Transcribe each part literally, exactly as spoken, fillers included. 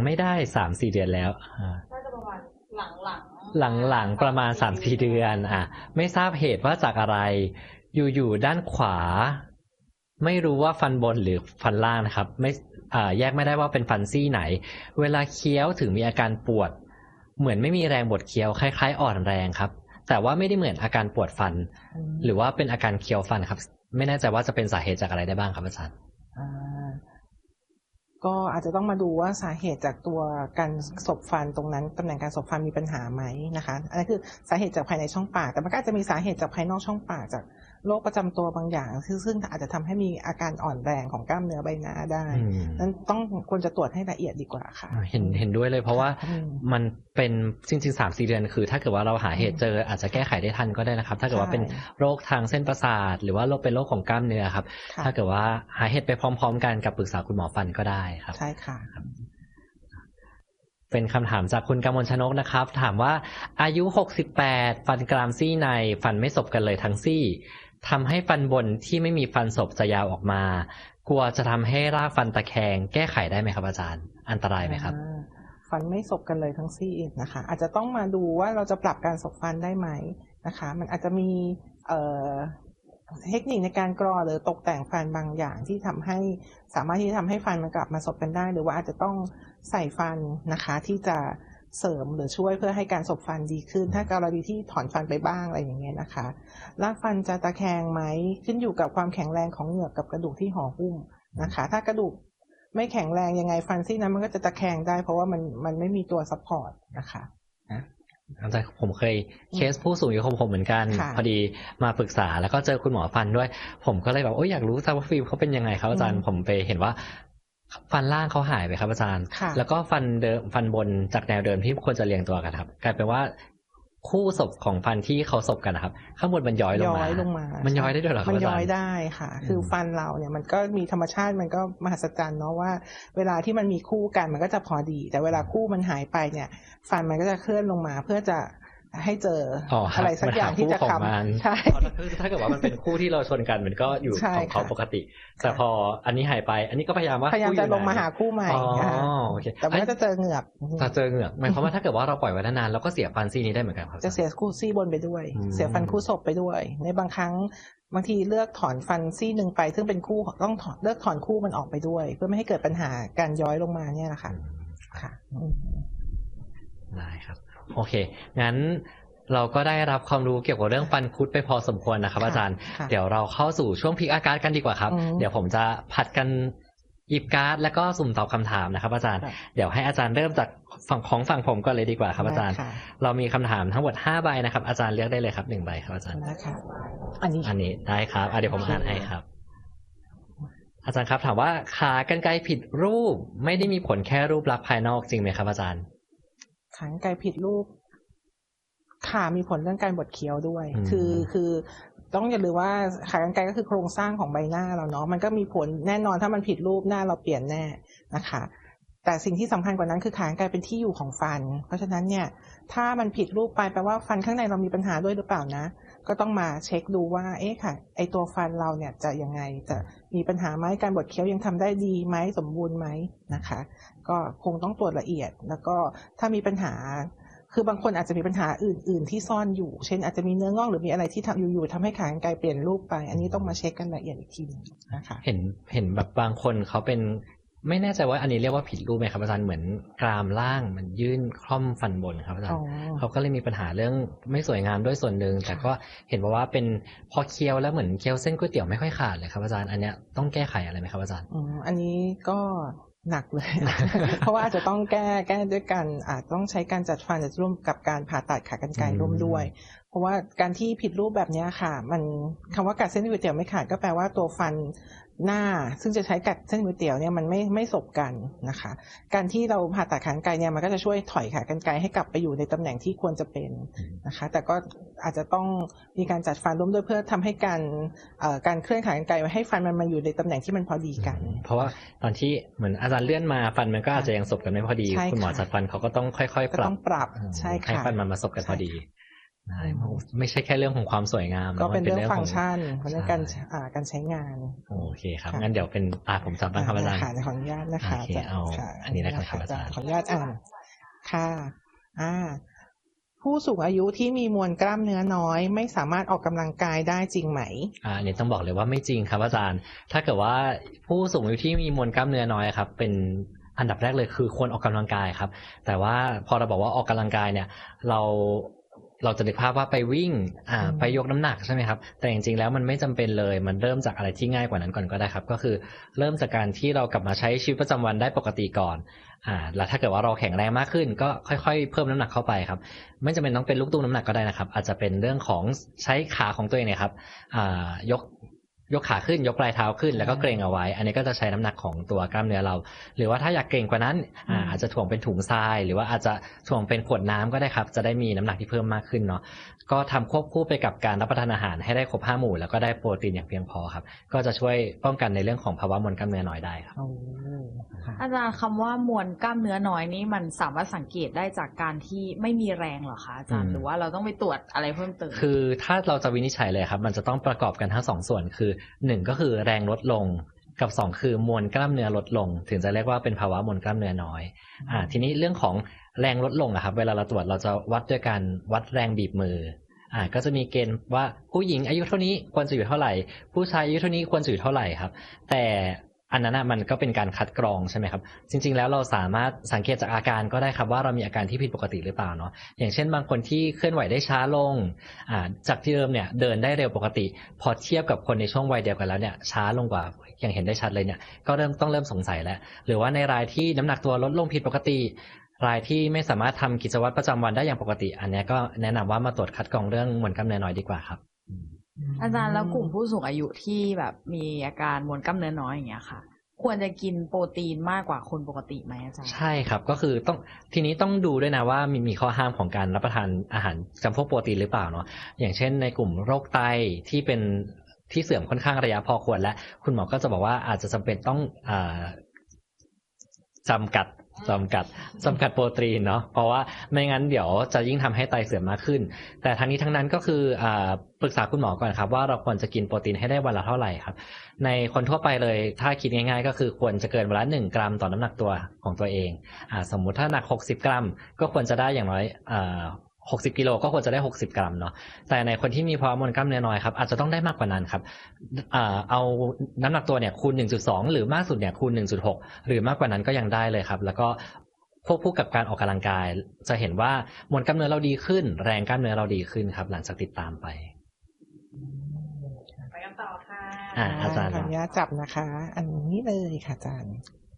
ไม่ได้ สามสี่ เดือนแล้วน่าจะประมาณหลังๆหลังๆประมาณ สามสี่ เดือนอ่ะไม่ทราบเหตุว่าจากอะไรอยู่ๆด้านขวาไม่รู้ว่าฟันบนหรือฟันล่างนะครับไม่อ่าแยกไม่ได้ว่าเป็นฟันซี่ไหนเวลาเคี้ยวถึงมีอาการปวดเหมือนไม่มีแรงบดเคี้ยวคล้ายๆอ่อนแรงครับแต่ว่าไม่ได้เหมือนอาการปวดฟันหรือว่าเป็นอาการเคี้ยวฟันครับไม่แน่ใจว่าจะเป็นสาเหตุจากอะไรได้บ้างครับอาจารย์ก็อาจจะต้องมาดูว่าสาเหตุจากตัวการสบฟันตรงนั้นตำแหน่งการสบฟันมีปัญหาไหมนะคะอันนี้คือสาเหตุจากภายในช่องปากแต่มันก็อาจจะมีสาเหตุจากภายนอกช่องปากจากโรคประจำตัวบางอย่างซึ่งอาจจะทำให้มีอาการอ่อนแรงของกล้ามเนื้อใบหน้าได้นั้นต้องควรจะตรวจให้ละเอียดดีกว่าค่ะเห็นเห็นด้วยเลยเพราะว่ามันเป็นจริงๆ สามสี่ เดือนคือถ้าเกิดว่าเราหาเหตุเจออาจจะแก้ไขได้ทันก็ได้นะครับถ้าเกิดว่าเป็นโรคทางเส้นประสาทหรือว่าโรคเป็นโรคของกล้ามเนื้อครับถ้าเกิดว่าหาเหตุไปพร้อมๆกันกับปรึกษาคุณหมอฟันก็ได้ครับใช่ค่ะเป็นคำถามจากคุณกมลชนกนะครับถามว่าอายุหกสิบแปดฟันกรามซี่ในฟันไม่สบกันเลยทั้งซี่ทำให้ฟันบนที่ไม่มีฟันสบจะยาวออกมากลัวจะทำให้รากฟันตะแคงแก้ไขได้ไหมครับอาจารย์อันตรายไหมครับฟันไม่สบกันเลยทั้งซี่นะคะอาจจะต้องมาดูว่าเราจะปรับการสบฟันได้ไหมนะคะมันอาจจะมีเอ่อเทคนิคในการกรอหรือตกแต่งฟันบางอย่างที่ทำให้สามารถที่จะทำให้ฟันมันกลับมาสบกันได้หรือว่าอาจจะต้องใส่ฟันนะคะที่จะเสริมหรือช่วยเพื่อให้การสบฟันดีขึ้นถ้ากรณีที่ถอนฟันไปบ้างอะไรอย่างเงี้ยนะคะรากฟันจะตะแคงไหมขึ้นอยู่กับความแข็งแรงของเหงือกกับกระดูกที่ห่อหุ้มนะคะถ้ากระดูกไม่แข็งแรงยังไงฟันซี่นั้นมันก็จะตะแคงได้เพราะว่ามันมันไม่มีตัวซัพพอร์ตนะคะอาจารย์ผมเคยเคสผู้สูงอายุของผมเหมือนกันพอดีมาปรึกษาแล้วก็เจอคุณหมอฟันด้วยผมก็เลยแบบโอ้ยอยากรู้ซะว่าฟิล์มเขาเป็นยังไงครับอาจารย์ผมไปเห็นว่าฟันล่างเขาหายไปครับอาจารย์แล้วก็ฟันเดิมฟันบนจากแนวเดิมที่ควรจะเรียงตัวกันครับกลายเป็นว่าคู่ศพของฟันที่เขาศพกันนะครับข้างบนมันย้อยลงมาย้อยลงมามันย้อยได้ด้วยเหรอครับมันย้อยได้ค่ะคือฟันเราเนี่ยมันก็มีธรรมชาติมันก็มหัศจรรย์เนาะว่าเวลาที่มันมีคู่กันมันก็จะพอดีแต่เวลาคู่มันหายไปเนี่ยฟันมันก็จะเคลื่อนลงมาเพื่อจะให้เจออะไรสักอย่างที่จะค้ำใช่ถ้าเกิดว่ามันเป็นคู่ที่เราชนกันมันก็อยู่ของเขาปกติแต่พออันนี้หายไปอันนี้ก็พยายามว่าพยายามจะลงมาหาคู่ใหม่แต่มันก็จะเจอเหงือกจะเจอเหงือกหมายความว่าถ้าเกิดว่าเราปล่อยไว้นานๆเราก็เสียฟันซี่นี้ได้เหมือนกันครับจะเสียคู่ซี่บนไปด้วยเสียฟันคู่ศพไปด้วยในบางครั้งบางทีเลือกถอนฟันซี่หนึ่งไปซึ่งเป็นคู่ต้องเลือกถอนคู่มันออกไปด้วยเพื่อไม่ให้เกิดปัญหาการย้อยลงมาเนี่ยแหละค่ะค่ะได้ครับโอเคงั้นเราก็ได้รับความรู้เกี่ยวกับเรื่องฟันคุดไปพอสมควรนะครับอาจารย์เดี๋ยวเราเข้าสู่ช่วงพิกอาการกันดีกว่าครับเดี๋ยวผมจะผัดกันหยิบการ์ดแล้วก็สุ่มตอบคำถามนะครับอาจารย์เดี๋ยวให้อาจารย์เริ่มจากฝั่งของฝั่งผมก่อนเลยดีกว่าครับอาจารย์เรามีคำถามทั้งหมดห้าใบนะครับอาจารย์เลือกได้เลยครับหนึ่งใบครับอาจารย์อันนี้อันนี้ได้ครับเดี๋ยวผมอ่านให้ครับอาจารย์ครับถามว่าขากรรไกรผิดรูปไม่ได้มีผลแค่รูปลักษณ์ภายนอกจริงไหมครับอาจารย์ขากรรไกรผิดรูปขามีผลเรื่องการบดเคี้ยวด้วยคือคือต้องอย่าลืมว่าขากรรไกรก็คือโครงสร้างของใบหน้าเราเนาะมันก็มีผลแน่นอนถ้ามันผิดรูปหน้าเราเปลี่ยนแน่นะคะแต่สิ่งที่สำคัญกว่านั้นคือขากรรไกรเป็นที่อยู่ของฟันเพราะฉะนั้นเนี่ยถ้ามันผิดรูปไปแปลว่าฟันข้างในเรามีปัญหาด้วยหรือเปล่านะก็ต้องมาเช็คดูว่าเอ๊ะค่ะไอตัวฟันเราเนี่ยจะยังไงจะมีปัญหาไหมการบดเคี้ยวยังทำได้ดีไหมสมบูรณ์ไหมนะคะก็คงต้องตรวจละเอียดแล้วก็ถ้ามีปัญหาคือบางคนอาจจะมีปัญหาอื่นๆที่ซ่อนอยู่เช่นอาจจะมีเนื้องอกหรือมีอะไรที่ทำอยู่ๆทำให้ขากรรไกรเปลี่ยนรูปไปอันนี้ต้องมาเช็คกันละเอียดอีกทีนึงนะคะเห็นเห็นแบบบางคนเขาเป็นไม่แน่ใจว่าอันนี้เรียกว่าผิดรูปไหมครับอาจารย์เหมือนกรามล่างมันยื่นคล่อมฟันบนครับอาจารย์เขาก็เลยมีปัญหาเรื่องไม่สวยงามด้วยส่วนหนึ่งแต่ก็เห็นว่าเป็นพอเคี้ยวแล้วเหมือนเคี้ยวเส้นก๋วยเตี๋ยวไม่ค่อยขาดเลยครับอาจารย์อันเนี้ยต้องแก้ไขอะไรไหมครับอาจารย์อืมอันนี้ก็หนักเลย เพราะว่าอาจจะต้องแก้แก้ด้วยกันอาจต้องใช้การจัดฟันจะร่วมกับการผ่าตัดขากรรไกรร่วมด้วยเพราะว่าการที่ผิดรูปแบบนี้ค่ะมันคำว่ากัดเส้นก๋วยเตี๋ยวไม่ขาดก็แปลว่าตัวฟันหน้าซึ่งจะใช้กัดเส้นก๋วยเตี๋ยวเนี่ยมันไม่ไม่สบกันนะคะการที่เราผ่าตัดขากรรไกรเนี่ยมันก็จะช่วยถอยขากรรไกรให้กลับไปอยู่ในตำแหน่งที่ควรจะเป็นนะคะแต่ก็อาจจะต้องมีการจัดฟันร่วมด้วยเพื่อทำให้การการเคลื่อนขากรรไกรให้ฟันมันมาอยู่ในตำแหน่งที่มันพอดีกันเพราะว่าตอนที่เหมือนอาจารย์เลื่อนมาฟันมันก็อาจจะยังสบกันไม่พอดีคุณหมอจัดฟันเขาก็ต้องค่อยๆปรับต้องปรับใช่ค่ะให้ฟันมันมาสบกันพอดีไม่ใช่แค่เรื่องของความสวยงามก็เป็นเรื่องฟังก์ชันเป็นเรื่องการอ่าการใช้งานโอเคครับงั้นเดี๋ยวเป็นอ่าผมจำบ้างครับอาจารย์ขออนุญาตนะคะโอเคเอาอันนี้นะครับอาจารย์ขออนุญาตอ่านค่ะอ่าผู้สูงอายุที่มีมวลกล้ามเนื้อน้อยไม่สามารถออกกำลังกายได้จริงไหมอ่าอันนี้ต้องบอกเลยว่าไม่จริงครับอาจารย์ถ้าเกิดว่าผู้สูงอายุที่มีมวลกล้ามเนื้อน้อยครับเป็นอันดับแรกเลยคือควรออกกำลังกายครับแต่ว่าพอเราบอกว่าออกกำลังกายเนี่ยเราเราจะนึกภาพว่าไปวิ่งอ่าไปยกน้ำหนักใช่ไหมครับแต่จริงๆแล้วมันไม่จำเป็นเลยมันเริ่มจากอะไรที่ง่ายกว่านั้นก่อนก็ได้ครับก็คือเริ่มจากการที่เรากลับมาใช้ชีวิตประจำวันได้ปกติก่อนอ่าแล้วถ้าเกิดว่าเราแข็งแรงมากขึ้นก็ค่อยๆเพิ่มน้ำหนักเข้าไปครับไม่จำเป็นต้องเป็นลูกตุ้มน้ำหนักก็ได้นะครับอาจจะเป็นเรื่องของใช้ขาของตัวเองเนี่ยครับอ่ายกยกขาขึ้นยกปลายเท้าขึ้นแล้วก็เกรงเอาไว้อันนี้ก็จะใช้น้ำหนักของตัวกล้ามเนื้อเราหรือว่าถ้าอยากเกรงกว่านั้นอ่าอาจจะถ่วงเป็นถุงทรายหรือว่าอาจจะถ่วงเป็นขวดน้ำก็ได้ครับจะได้มีน้ำหนักที่เพิ่มมากขึ้นเนาะก็ทำควบคู่ไปกับการรับประทานอาหารให้ได้ครบห้าหมู่แล้วก็ได้โปรตีนอย่างเพียงพอครับก็จะช่วยป้องกันในเรื่องของภาวะมวลกล้ามเนื้อน้อยได้ครับอาจารย์คำว่ามวลกล้ามเนื้อน้อยนี่มันสามารถสังเกตได้จากการที่ไม่มีแรงเหรอคะอาจารย์หรือว่าเราต้องไปตรวจอะไรเพิ่มเติมคือถ้าเราจะวินิจฉัยเลยครับมันจะต้องประกอบกันทั้งสองส่วนคือหนึ่งก็คือแรงลดลงกับสองคือมวลกล้ามเนื้อลดลงถึงจะเรียกว่าเป็นภาวะมวลกล้ามเนื้อน้อยอ่าทีนี้เรื่องของแรงลดลงอะครับเวลาเราตรวจเราจะวัดด้วยการวัดแรงบีบมืออ่าก็จะมีเกณฑ์ว่าผู้หญิงอายุเท่านี้ควรจะอยู่เท่าไหร่ผู้ชายอายุเท่านี้ควรจะอยู่เท่าไหร่ครับแต่อันนั้นมันก็เป็นการคัดกรองใช่ไหมครับจริงๆแล้วเราสามารถสังเกตจากอาการก็ได้ครับว่าเรามีอาการที่ผิดปกติหรือเปล่าเนาะอย่างเช่นบางคนที่เคลื่อนไหวได้ช้าลงอ่าจากที่เดิมเนี่ยเดินได้เร็วปกติพอเทียบกับคนในช่วงวัยเดียวกันแล้วเนี่ยช้าลงกว่าอย่างเห็นได้ชัดเลยเนี่ยก็เริ่มต้องเริ่มสงสัยแล้วหรือว่าในรายที่น้ำหนักตัวลดลงผิดปกติรายที่ไม่สามารถทำกิจวัตรประจำวันได้อย่างปกติอันนี้ก็แนะนำว่ามาตรวจคัดกรองเรื่องมวลกล้ามเนื้อน้อยดีกว่าครับอาจารย์แล้วกลุ่มผู้สูงอายุที่แบบมีอาการมวลกล้ามเนื้อน้อยอย่างเงี้ยค่ะควรจะกินโปรตีนมากกว่าคนปกติไหมอาจารย์ใช่ครับก็คือต้องทีนี้ต้องดูด้วยนะว่ามีมีข้อห้ามของการรับประทานอาหารจำพวกโปรตีนหรือเปล่าเนาะอย่างเช่นในกลุ่มโรคไตที่เป็นที่เสื่อมค่อนข้างระยะพอควรและคุณหมอก็จะบอกว่าอาจจะจำเป็นต้องอ่าจำกัดจำกัดจำกัดโปรตีนเนาะเพราะว่าไม่งั้นเดี๋ยวจะยิ่งทำให้ไตเสื่อมมากขึ้นแต่ทั้งนี้ทั้งนั้นก็คืออ่าปรึกษาคุณหมอก่อนครับว่าเราควรจะกินโปรตีนให้ได้วันละเท่าไหร่ครับในคนทั่วไปเลยถ้าคิดง่ายๆก็คือควรจะเกินวันละหนึ่งกรัมต่อน้ำหนักตัวของตัวเองอ่าสมมุติถ้าหนักหกสิบกรัมก็ควรจะได้อย่างน้อยอ่าหกสิบกิโลก็ควรจะได้หกสิบกรัมเนาะแต่ในคนที่มีภาวะมวลกล้ามเนื้อน้อยครับอาจจะต้องได้มากกว่านั้นครับอ่าเอาน้ำหนักตัวเนี่ยคูณ หนึ่งจุดสอง หรือมากสุดเนี่ยคูณ หนึ่งจุดหก หรือมากกว่านั้นก็ยังได้เลยครับแล้วก็ควบคู่กับการออกกำลังกายจะเห็นว่ามวลกล้ามเนื้อเราดีขึ้นแรงกล้ามเนื้อเราดีขึ้นครับหลังจากติดตามไปไปกันต่อค่ะอ่าอาจารย์ขออนุญาตจับนะคะอันนี้เลยค่ะอาจารย์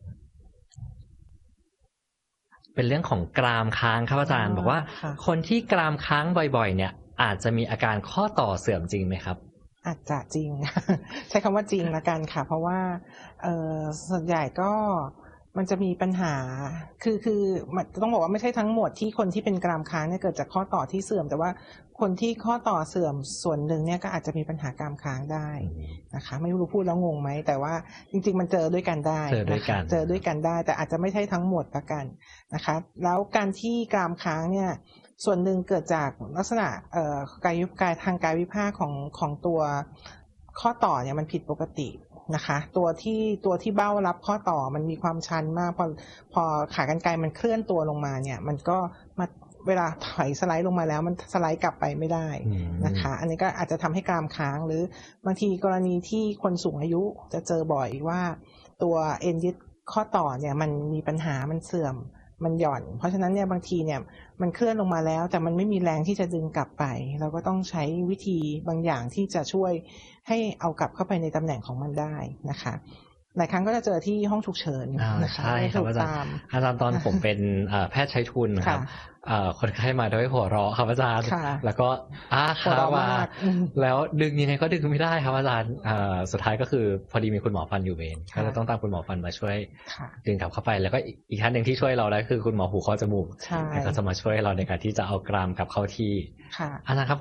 เป็นเรื่องของกรามค้างครับอาจารย์บอกว่าคนที่กรามค้างบ่อยๆเนี่ยอาจจะมีอาการข้อต่อเสื่อมจริงไหมครับอาจจะจริงใช้คำว่าจริงละกันค่ะเพราะว่าเออส่วนใหญ่ก็มันจะมีปัญหาคือคือต้องบอกว่าไม่ใช่ทั้งหมดที่คนที่เป็นกรามค้างเนี่ยเกิดจากข้อต่อที่เสื่อมแต่ว่าคนที่ข้อต่อเสื่อมส่วนหนึ่งเนี่ยก็อาจจะมีปัญหากรามค้างได้นะคะไม่รู้พูดแล้วงงไหมแต่ว่าจริงๆมันเจอด้วยกันได้เจอด้วยกันเจอด้วยกันได้แต่อาจจะไม่ใช่ทั้งหมดละกันนะคะแล้วการที่กรามค้างเนี่ยส่วนหนึ่งเกิดจากลักษณะเอ่อกายกายทางกายวิภาคของของตัวข้อต่อเนี่ยมันผิดปกตินะคะตัวที่ตัวที่เบ้ารับข้อต่อมันมีความชันมากพอพอขากรรไกรมันเคลื่อนตัวลงมาเนี่ยมันก็มาเวลาถอยสไลด์ลงมาแล้วมันสไลด์กลับไปไม่ได้นะคะอันนี้ก็อาจจะทำให้กรามค้างหรือบางทีกรณีที่คนสูงอายุจะเจอบ่อยว่าตัวเอ็นยึดข้อต่อเนี่ยมันมีปัญหามันเสื่อมมันหย่อนเพราะฉะนั้นเนี่ยบางทีเนี่ยมันเคลื่อนลงมาแล้วแต่มันไม่มีแรงที่จะดึงกลับไปเราก็ต้องใช้วิธีบางอย่างที่จะช่วยให้เอากลับเข้าไปในตำแหน่งของมันได้นะคะหลายครั้งก็จะเจอที่ห้องฉุกเฉินนะคะใช่ครับอาจารย์อาจารย์ตอนผมเป็นแพทย์ใช้ทุนครับคนไข้มาด้วยหัวเราะครับอาจารย์แล้วก็อ้าขามาแล้วดึงยังไงก็ดึงไม่ได้ครับอาจารย์สุดท้ายก็คือพอดีมีคุณหมอฟันอยู่เวรก็เลยต้องตามคุณหมอฟันมาช่วยดึงกลับเข้าไปแล้วก็อีกท่านหนึ่งที่ช่วยเราได้คือคุณหมอหูคอจมูกก็จะมาช่วยเราในการที่จะเอากรามกลับเข้าที่อาจารย์ครับผม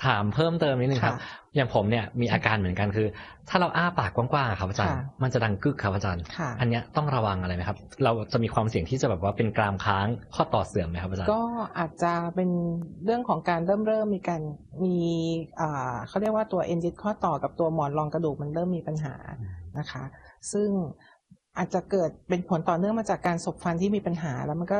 ถามเพิ่มเติมนิดนึงครับอย่างผมเนี่ยมีอาการเหมือนกันคือถ้าเราอ้าปากกว้างๆครับอาจารย์มันจะดังกึกครับอาจารย์อันเนี้ยต้องระวังอะไรไหมครับเราจะมีความเสี่ยงที่จะแบบว่าเป็นกรามค้างข้อต่อเสื่อมไหมครับอาจารย์ก็อาจจะเป็นเรื่องของการเริ่มเริ่มมีการมีอ่าเขาเรียกว่าตัวเอ็นยึดข้อต่อกับตัวหมอนรองกระดูกมันเริ่มมีปัญหานะคะซึ่งอาจจะเกิดเป็นผลต่อเนื่องมาจากการสบฟันที่มีปัญหาแล้วมันก็